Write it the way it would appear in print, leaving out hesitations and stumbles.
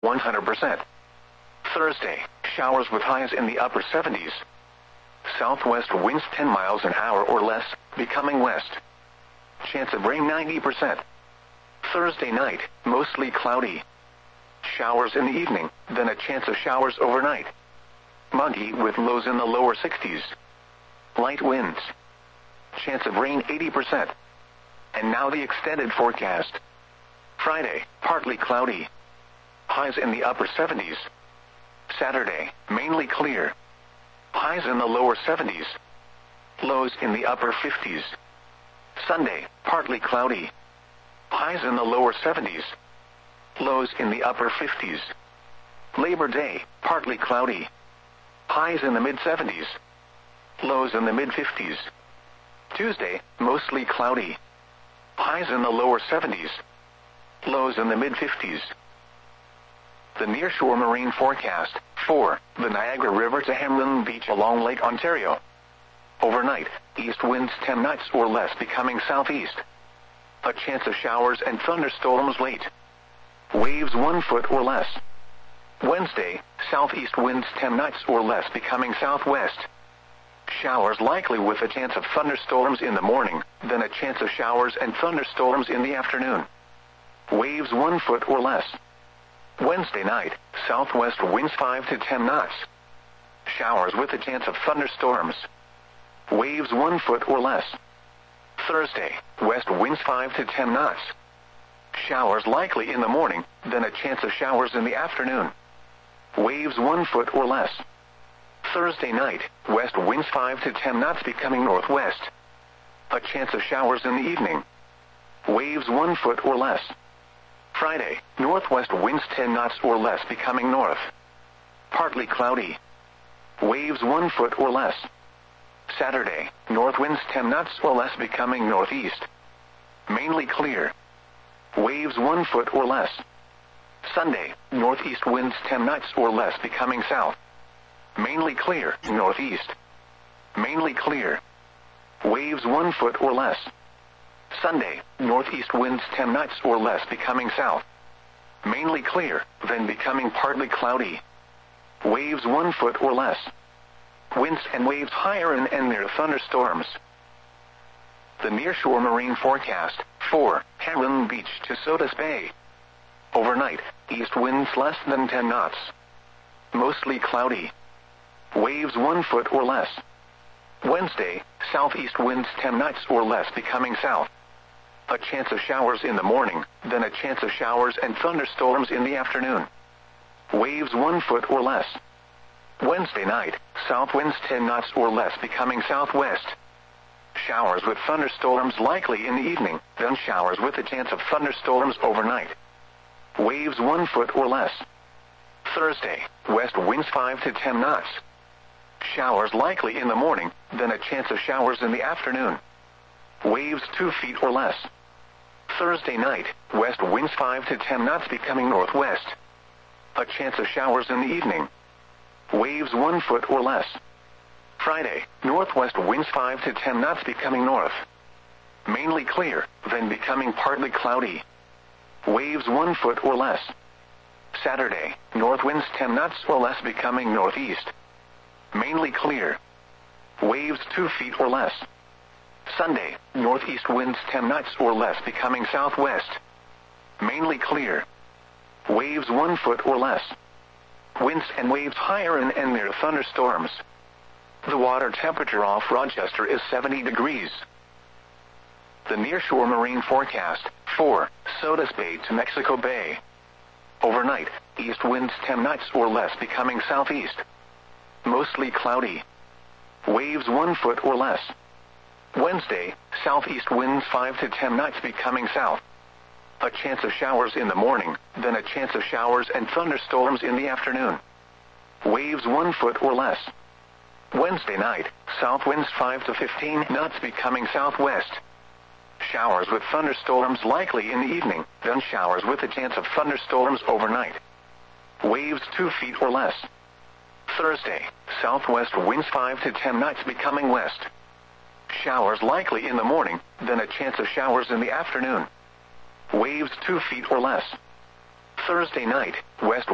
100%. Thursday, showers with highs in the upper 70s. Southwest winds 10 miles an hour or less, becoming west. Chance of rain 90%. Thursday night, mostly cloudy. Showers in the evening, then a chance of showers overnight. Muggy with lows in the lower 60s. Light winds. Chance of rain 80%. And now the extended forecast. Friday, partly cloudy. Highs in the upper 70s. Saturday, mainly clear. Highs in the lower 70s. Lows in the upper 50s. Sunday, partly cloudy. Highs in the lower 70s. Lows in the upper 50s. Labor Day, partly cloudy. Highs in the mid-70s. Lows in the mid-50s. Tuesday, mostly cloudy. Highs in the lower 70s. Lows in the mid-50s. The nearshore marine forecast, 4, the Niagara River to Hamlin Beach along Lake Ontario. Overnight, east winds 10 knots or less becoming southeast. A chance of showers and thunderstorms late. Waves 1 foot or less. Wednesday, southeast winds 10 knots or less becoming southwest. Showers likely with a chance of thunderstorms in the morning, then a chance of showers and thunderstorms in the afternoon. Waves 1 foot or less. Wednesday night, southwest winds 5 to 10 knots. Showers with a chance of thunderstorms. Waves 1 foot or less. Thursday, west winds 5 to 10 knots. Showers likely in the morning, then a chance of showers in the afternoon. Waves 1 foot or less. Thursday night, west winds 5 to 10 knots becoming northwest. A chance of showers in the evening. Waves 1 foot or less. Friday, northwest winds 10 knots or less becoming north. Partly cloudy. Waves 1 foot or less. Saturday, north winds 10 knots or less becoming northeast. Mainly clear. Waves 1 foot or less. Sunday, northeast winds 10 knots or less becoming south. Mainly clear, northeast. Mainly clear. Waves 1 foot or less. Sunday, northeast winds 10 knots or less becoming south. Mainly clear, then becoming partly cloudy. Waves 1 foot or less. Winds and waves higher and near thunderstorms. The nearshore marine forecast, 4, Hamlin Beach to Sodus Bay. Overnight, east winds less than 10 knots. Mostly cloudy. Waves 1 foot or less. Wednesday, southeast winds 10 knots or less becoming south. A chance of showers in the morning, then a chance of showers and thunderstorms in the afternoon. Waves 1 foot or less. Wednesday night, south winds 10 knots or less becoming southwest. Showers with thunderstorms likely in the evening, then showers with a chance of thunderstorms overnight. Waves 1 foot or less. Thursday, west winds 5 to 10 knots. Showers likely in the morning, then a chance of showers in the afternoon. Waves 2 feet or less. Thursday night, west winds 5 to 10 knots becoming northwest. A chance of showers in the evening. Waves 1 foot or less. Friday, northwest winds 5 to 10 knots becoming north. Mainly clear, then becoming partly cloudy. Waves 1 foot or less. Saturday, north winds 10 knots or less becoming northeast. Mainly clear. Waves 2 feet or less. Sunday, northeast winds 10 knots or less becoming southwest. Mainly clear. Waves 1 foot or less. Winds and waves higher and near thunderstorms. The water temperature off Rochester is 70 degrees. The nearshore marine forecast, 4, Sodus Bay to Mexico Bay. Overnight, east winds 10 knots or less becoming southeast. Mostly cloudy. Waves 1 foot or less. Wednesday, southeast winds 5 to 10 knots becoming south. A chance of showers in the morning, then a chance of showers and thunderstorms in the afternoon. Waves 1 foot or less. Wednesday night, south winds 5 to 15 knots becoming southwest. Showers with thunderstorms likely in the evening, then showers with a chance of thunderstorms overnight. Waves 2 feet or less. Thursday, southwest winds 5 to 10 knots becoming west. Showers likely in the morning, then a chance of showers in the afternoon. Waves 2 feet or less. Thursday night, west